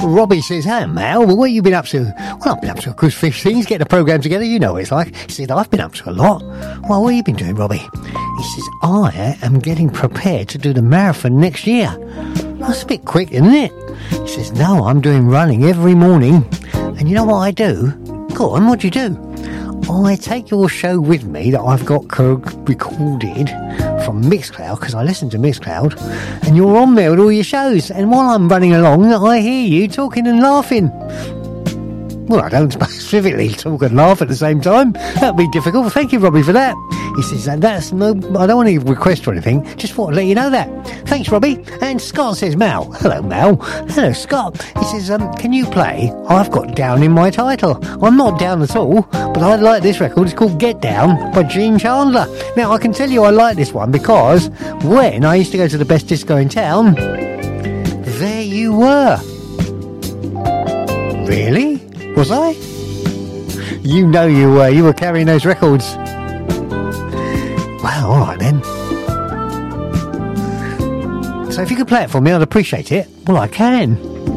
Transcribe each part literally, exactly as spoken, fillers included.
Robbie says, hey, Mal, well, what have you been up to? Well, I've been up to a good fish things, getting a programme together, you know what it's like. He said, I've been up to a lot. Well, what have you been doing, Robbie? He says, I am getting prepared to do the marathon next year. That's a bit quick, isn't it? He says, no, I'm doing running every morning. And you know what I do? Go on, what do you do? I take your show with me that I've got co- recorded from Mixcloud, because I listen to Mixcloud, and you're on there with all your shows, and while I'm running along I hear you talking and laughing. Well, I don't specifically talk and laugh at the same time. That'd be difficult. Thank you, Robbie, for that. He says, and that's no, I don't want any request or anything. Just thought I'd let you know that. Thanks, Robbie. And Scott says, Mal. Hello, Mal. Hello, Scott. He says, um, can you play I've Got Down in My Title? I'm not down at all, but I like this record. It's called Get Down by Gene Chandler. Now, I can tell you I like this one because when I used to go to the best disco in town, there you were. Really? Was I? You know you were. You were carrying those records. Well, all right then. So if you could play it for me, I'd appreciate it. Well, I can.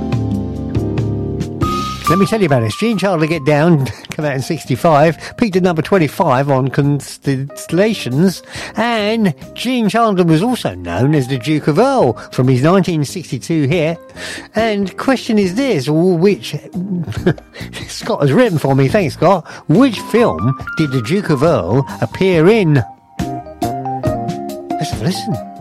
Let me tell you about this. Gene Chandler, Get Down, came out in sixty-five, peaked at number twenty-five on Constellations, and Gene Chandler was also known as the Duke of Earl from his nineteen sixty-two hit. And question is this, which Scott has written for me, thanks Scott, which film did the Duke of Earl appear in? Let's have a listen.